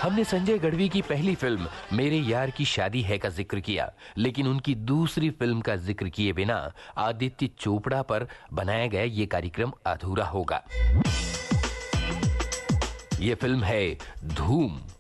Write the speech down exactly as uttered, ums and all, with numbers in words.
हमने संजय गढ़वी की पहली फिल्म मेरे यार की शादी है का जिक्र किया, लेकिन उनकी दूसरी फिल्म का जिक्र किए बिना आदित्य चोपड़ा पर बनाया गया ये कार्यक्रम अधूरा होगा। ये फिल्म है धूम।